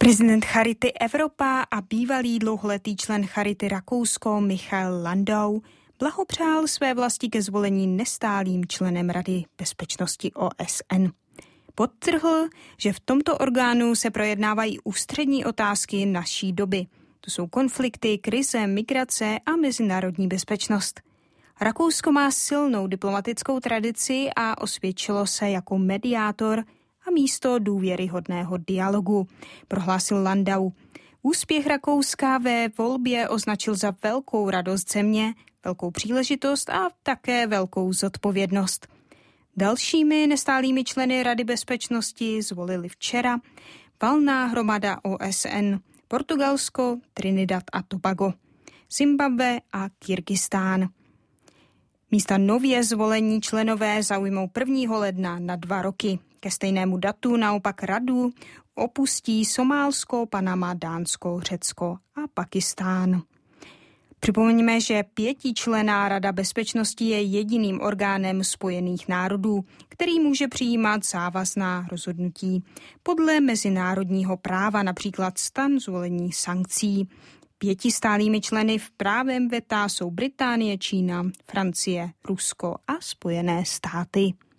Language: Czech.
Prezident Charity Evropa a bývalý dlouholetý člen Charity Rakousko Michael Landau blahopřál své vlasti ke zvolení nestálým členem Rady bezpečnosti OSN. Podtrhl, že v tomto orgánu se projednávají ústřední otázky naší doby. To jsou konflikty, krize, migrace a mezinárodní bezpečnost. Rakousko má silnou diplomatickou tradici a osvědčilo se jako mediátor a místo důvěryhodného dialogu, prohlásil Landau. Úspěch Rakouska ve volbě označil za velkou radost země, velkou příležitost a také velkou zodpovědnost. Dalšími nestálými členy Rady bezpečnosti zvolili včera valná hromada OSN, Portugalsko, Trinidad a Tobago, Zimbabwe a Kyrgyzstán. Místa nově zvolení členové zaujmou 1. ledna na 2 roky. Ke stejnému datu naopak radu opustí Somálsko, Panama, Dánsko, Řecko a Pakistán. Připomeňme, že 5členná Rada bezpečnosti je jediným orgánem Spojených národů, který může přijímat závazná rozhodnutí podle mezinárodního práva, například stan zvolení sankcí. 5 stálými členy v právem veta jsou Británie, Čína, Francie, Rusko a Spojené státy.